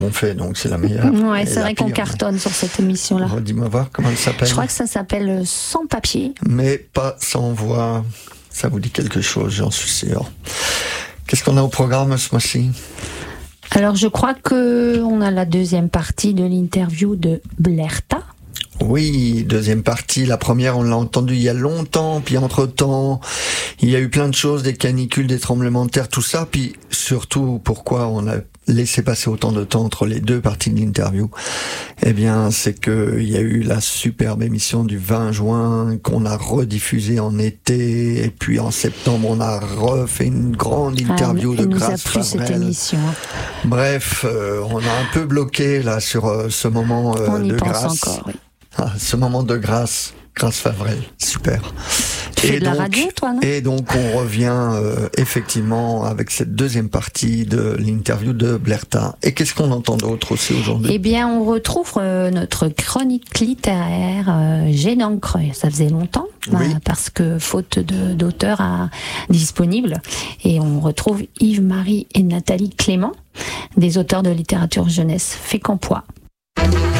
On fait, donc c'est la meilleure. Ouais, c'est vrai qu'on cartonne sur cette émission-là. Dis-moi voir comment elle s'appelle. Je crois que ça s'appelle Sans papier. Mais pas sans voix. Ça vous dit quelque chose, j'en suis sûr. Qu'est-ce qu'on a au programme ce mois-ci ? Alors, je crois qu'on a la deuxième partie de l'interview de Blerta. Oui, deuxième partie. La première, on l'a entendu il y a longtemps, puis entre-temps, il y a eu plein de choses, des canicules, des tremblements de terre, tout ça, puis surtout, pourquoi on a laissé passer autant de temps entre les deux parties de l'interview ? Eh bien, c'est que il y a eu la superbe émission du 20 juin qu'on a rediffusée en été, et puis en septembre, on a refait une grande interview de Grace Favrel. Cette émission. Bref, on a un peu bloqué là sur ce moment on de y pense grâce. encore, oui. Ce moment de grâce Favrel, super. Tu fais de la radio, toi, non ? Et donc on revient effectivement avec cette deuxième partie de l'interview de Blerta. Et qu'est-ce qu'on entend d'autre aussi aujourd'hui ? Eh bien, on retrouve notre chronique littéraire Jet d'encre. Ça faisait longtemps, oui. Parce que faute d'auteurs disponibles. Et on retrouve Yves-Marie et Nathalie Clément, des auteurs de littérature jeunesse Fécampois.